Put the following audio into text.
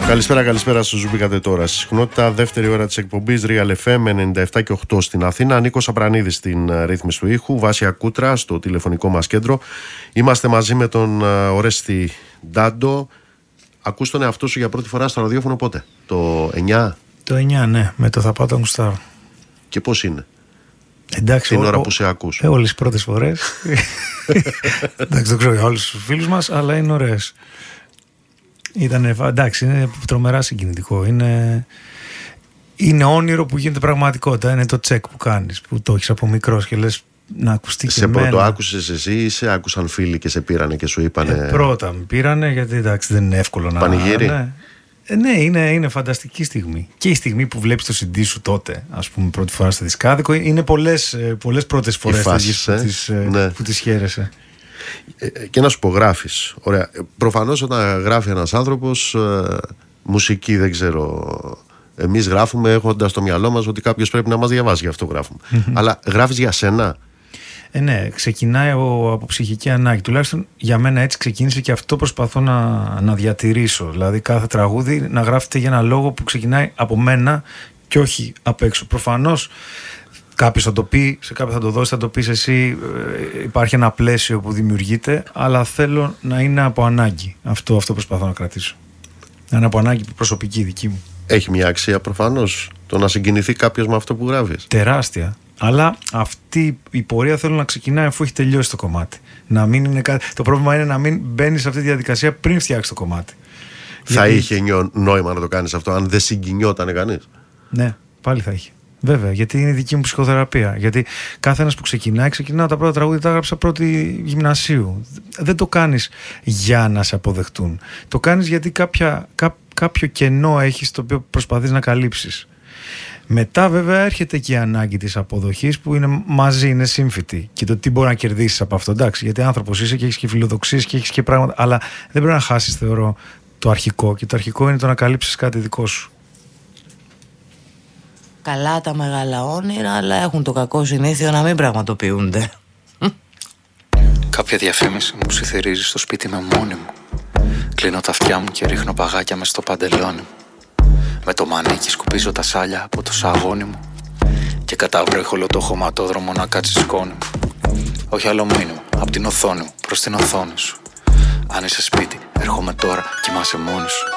Καλησπέρα στους μπήκατε τώρα. Στη συχνότητα, δεύτερη ώρα της εκπομπής Real FM 97 και 8 στην Αθήνα. Νίκος Απρανίδης στην ρύθμιση του ήχου. Βάσια Κούτρα στο τηλεφωνικό μας κέντρο. Είμαστε μαζί με τον Ορέστη Ντάντο. Ακούς τον εαυτό σου για πρώτη φορά στο ραδιόφωνο πότε? Το 9? Το 9, ναι, με το Θα πάω τον Γουστάρο. Και πώς είναι? Εντάξει, την ώρα που σε ακούς? Όλες τις πρώτες φορές. Εντάξει, δεν ξέρω για όλους τους φίλους μας, αλλά είναι ωραίες. Εντάξει, είναι τρομερά συγκινητικό. Είναι όνειρο που γίνεται πραγματικότητα. Είναι το τσεκ που κάνεις, που το έχεις από μικρός και λες να ακουστεί και εμένα. Σε πρώτο άκουσες εσύ ή σε άκουσαν φίλοι και σε πήρανε και σου είπανε? Πρώτα με πήρανε, γιατί εντάξει δεν είναι εύκολο να... Πανηγύρι. Ναι, είναι φανταστική στιγμή. Και η στιγμή που βλέπεις το CD σου τότε, ας πούμε, πρώτη φορά στο δισκάδικο, είναι πολλές πρώτες φορές που τις χαίρεσαι. Και να σου πω, γράφεις. Ωραία. Προφανώς όταν γράφει ένας άνθρωπος μουσική, δεν ξέρω, εμείς γράφουμε έχοντας στο μυαλό μας ότι κάποιος πρέπει να μας διαβάσει, γι' αυτό γράφουμε. Αλλά γράφεις για σένα? Ναι, ξεκινάει από ψυχική ανάγκη. Τουλάχιστον για μένα έτσι ξεκίνησε και αυτό προσπαθώ να διατηρήσω. Δηλαδή κάθε τραγούδι να γράφεται για ένα λόγο που ξεκινάει από μένα και όχι απ' έξω. Προφανώς κάποιος θα το πει, σε κάποιον θα το δώσει, θα το πεις εσύ, υπάρχει ένα πλαίσιο που δημιουργείται, αλλά θέλω να είναι από ανάγκη. Αυτό προσπαθώ να κρατήσω. Να είναι από ανάγκη προσωπική δική μου. Έχει μια αξία προφανώς το να συγκινηθεί κάποιος με αυτό που γράφεις. Τεράστια. Αλλά αυτή η πορεία θέλω να ξεκινάει αφού έχει τελειώσει το κομμάτι. Να μην είναι το πρόβλημα είναι να μην μπαίνεις σε αυτή τη διαδικασία πριν φτιάξεις το κομμάτι. Θα είχε νόημα να το κάνεις αυτό αν δεν συγκινιόταν κανείς? Ναι, πάλι θα είχε. Βέβαια, γιατί είναι η δική μου ψυχοθεραπεία. Γιατί κάθε ένας που ξεκινάω τα πρώτα τραγούδια τα έγραψα πρώτη γυμνασίου. Δεν το κάνεις για να σε αποδεχτούν. Το κάνεις γιατί κάποιο κενό έχεις το οποίο προσπαθείς να καλύψεις. Μετά βέβαια έρχεται και η ανάγκη της αποδοχής που είναι μαζί, είναι σύμφυτη. Και το τι μπορεί να κερδίσεις από αυτό. Εντάξει, γιατί άνθρωπος είσαι και έχεις και φιλοδοξίες και έχεις και πράγματα. Αλλά δεν πρέπει να χάσεις, θεωρώ, το αρχικό. Και το αρχικό είναι το να καλύψεις κάτι δικό σου. Καλά τα μεγάλα όνειρα, αλλά έχουν το κακό συνήθειο να μην πραγματοποιούνται. Κάποια διαφήμιση μου ψιθυρίζει στο σπίτι με μόνη μου. Κλείνω τα αυτιά μου και ρίχνω παγάκια μες στο παντελόνι μου. Με το μανίκι σκουπίζω τα σάλια από το σαγόνι μου. Και καταβρέχω όλο το χωματόδρομο να κάτσει σκόνη μου. Όχι άλλο μήνυμα, απ' την οθόνη μου προς την οθόνη σου. Αν είσαι σπίτι, έρχομαι τώρα, κοιμάσαι μόνη σου.